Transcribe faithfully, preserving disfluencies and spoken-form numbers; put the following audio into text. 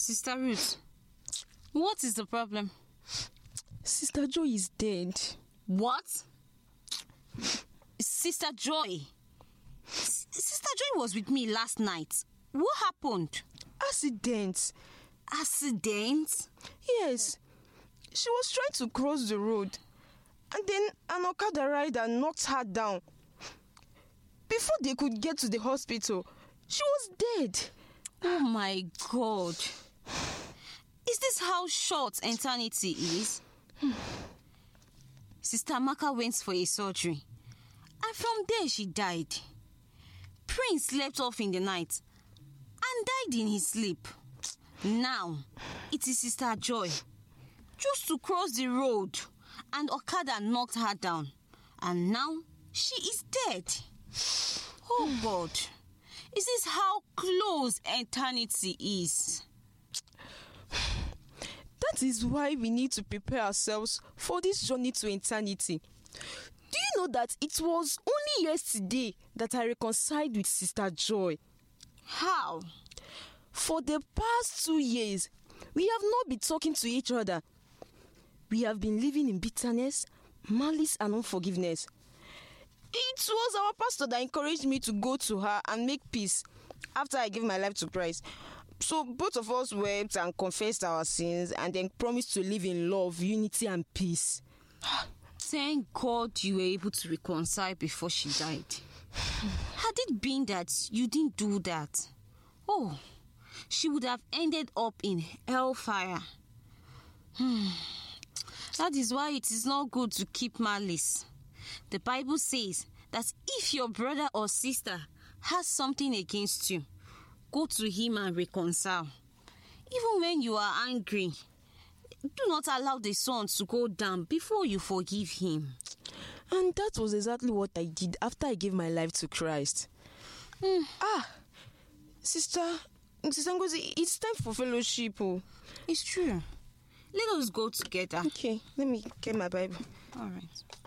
Sister Ruth, what is the problem? Sister Joy is dead. What? Sister Joy? S- Sister Joy was with me last night. What happened? Accident. Accident? Yes. She was trying to cross the road, and then an Okada rider knocked her down. Before they could get to the hospital, she was dead. Oh my God. Is this how short eternity is? Sister Amaka went for a surgery, and from there she died. Prince slept off in the night and died in his sleep. Now, it is Sister Joy. Just to cross the road, and Okada knocked her down. And now, she is dead. Oh God. Is this how close eternity is? That is why we need to prepare ourselves for this journey to eternity. Do you know that it was only yesterday that I reconciled with Sister Joy? How? For the past two years, we have not been talking to each other. We have been living in bitterness, malice, and unforgiveness. It was our pastor that encouraged me to go to her and make peace after I gave my life to Christ. So both of us wept and confessed our sins and then promised to live in love, unity, and peace. Thank God you were able to reconcile before she died. Had it been that you didn't do that, oh, she would have ended up in hellfire. Hmm. That is why it is not good to keep malice. The Bible says that if your brother or sister has something against you, go to him and reconcile. Even when you are angry, do not allow the sun to go down before you forgive him. And that was exactly what I did after I gave my life to Christ. Mm. Ah, Sister, Sister Ngozi, it's time for fellowship. Oh. It's true. Let us go together. Okay, let me get my Bible. All right.